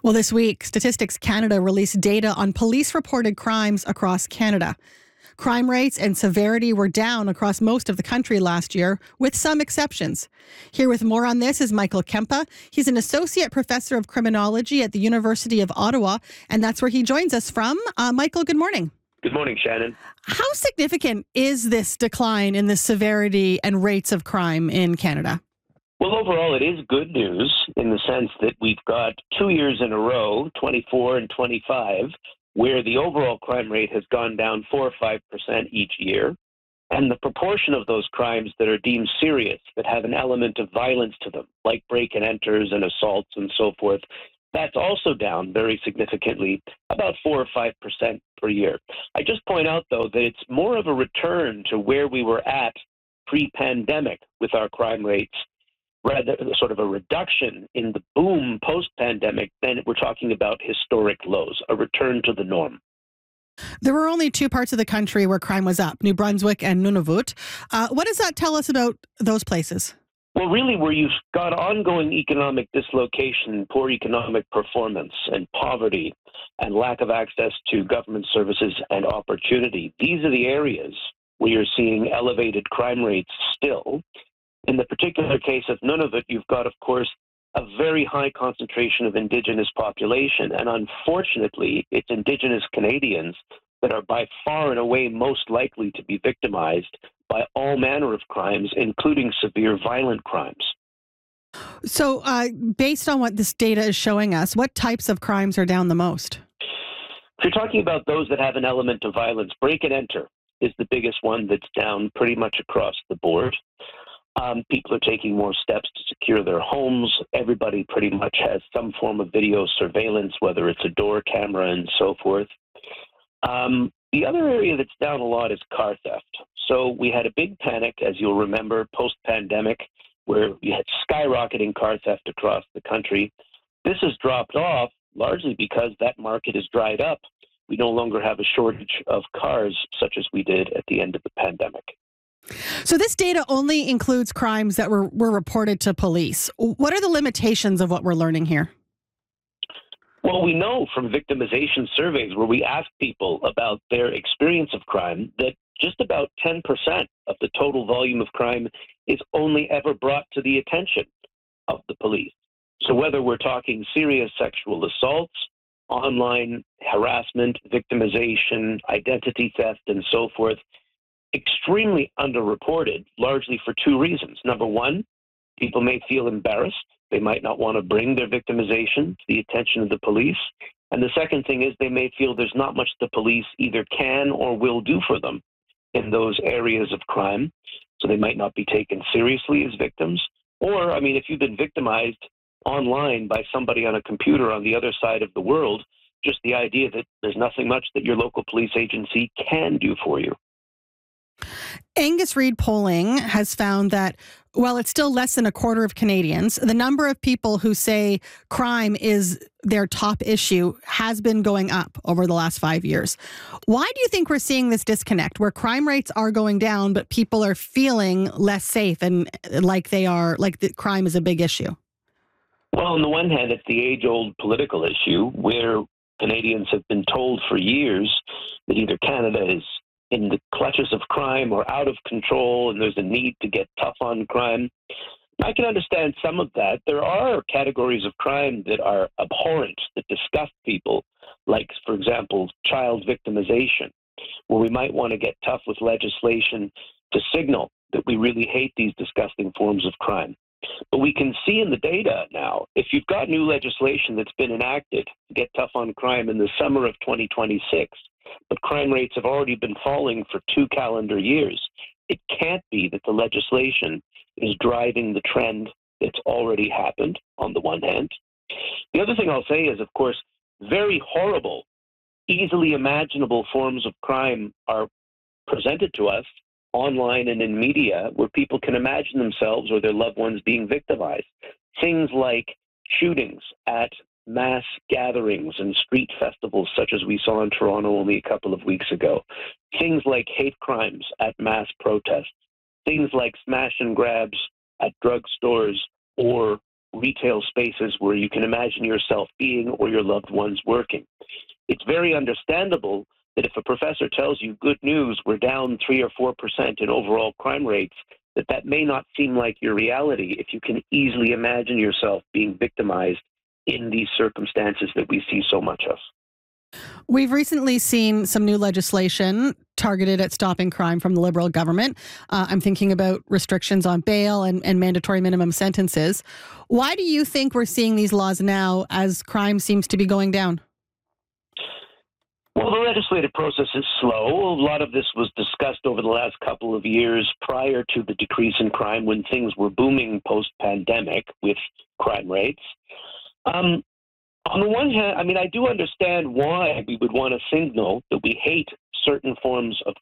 Well, this week, Statistics Canada released data on police-reported crimes across Canada. Crime rates and severity were down across most of the country last year, with some exceptions. Here with more on this is Michael Kempa. He's an associate professor of criminology at the University of Ottawa, and that's where he joins us from. Michael, good morning. Good morning, Shannon. How significant is this decline in the severity and rates of crime in Canada? Well, overall, it is good news in the sense that we've got 2 years in a row, 24 and 25, where the overall crime rate has gone down 4 or 5% each year. And the proportion of those crimes that are deemed serious, that have an element of violence to them, like break and enters and assaults and so forth, that's also down very significantly, about 4 or 5% per year. I just point out, though, that it's more of a return to where we were at pre-pandemic with our crime rates, rather sort of a reduction in the boom post-pandemic, then we're talking about historic lows, a return to the norm. There were only two parts of the country where crime was up, New Brunswick and Nunavut. What does that tell us about those places? Well, really, where you've got ongoing economic dislocation, poor economic performance, and poverty, and lack of access to government services and opportunity, these are the areas where you're seeing elevated crime rates still. In the particular case of Nunavut, you've got, of course, a very high concentration of Indigenous population. And unfortunately, it's Indigenous Canadians that are by far and away most likely to be victimized by all manner of crimes, including severe violent crimes. So based on what this data is showing us, what types of crimes are down the most? If you're talking about those that have an element of violence, break and enter is the biggest one that's down pretty much across the board. People are taking more steps to secure their homes. Everybody pretty much has some form of video surveillance, whether it's a door camera and so forth. The other area that's down a lot is car theft. So we had a big panic, as you'll remember, post-pandemic, where we had skyrocketing car theft across the country. This has dropped off largely because that market has dried up. We no longer have a shortage of cars such as we did at the end of the pandemic. So this data only includes crimes that were reported to police. What are the limitations of what we're learning here? Well, we know from victimization surveys where we ask people about their experience of crime that just about 10% of the total volume of crime is only ever brought to the attention of the police. So whether we're talking serious sexual assaults, online harassment, victimization, identity theft, and so forth, extremely underreported, largely for two reasons. Number one, people may feel embarrassed. They might not want to bring their victimization to the attention of the police. And the second thing is they may feel there's not much the police either can or will do for them in those areas of crime. So they might not be taken seriously as victims. Or, I mean, if you've been victimized online by somebody on a computer on the other side of the world, just the idea that there's nothing much that your local police agency can do for you. Angus Reid polling has found that while it's still less than a quarter of Canadians, the number of people who say crime is their top issue has been going up over the last 5 years. Why do you think we're seeing this disconnect where crime rates are going down, but people are feeling less safe and like the crime is a big issue? Well, on the one hand, it's the age-old political issue where Canadians have been told for years that either Canada is in the clutches of crime or out of control, and there's a need to get tough on crime. I can understand some of that. There are categories of crime that are abhorrent, that disgust people, like, for example, child victimization, where we might want to get tough with legislation to signal that we really hate these disgusting forms of crime. But we can see in the data now, if you've got new legislation that's been enacted to get tough on crime in the summer of 2026, but crime rates have already been falling for 2 calendar years, it can't be that the legislation is driving the trend that's already happened, on the one hand. The other thing I'll say is, of course, very horrible, easily imaginable forms of crime are presented to us online and in media where people can imagine themselves or their loved ones being victimized. Things like shootings at mass gatherings and street festivals such as we saw in Toronto only a couple of weeks ago. Things like hate crimes at mass protests. Things like smash and grabs at drugstores or retail spaces where you can imagine yourself being or your loved ones working. It's very understandable that if a professor tells you good news, we're down 3 or 4% in overall crime rates, that may not seem like your reality if you can easily imagine yourself being victimized in these circumstances that we see so much of. We've recently seen some new legislation targeted at stopping crime from the Liberal government. I'm thinking about restrictions on bail and mandatory minimum sentences. Why do you think we're seeing these laws now as crime seems to be going down? Well, the legislative process is slow. A lot of this was discussed over the last couple of years prior to the decrease in crime when things were booming post-pandemic with crime rates. On the one hand, I do understand why we would want to signal that we hate certain forms of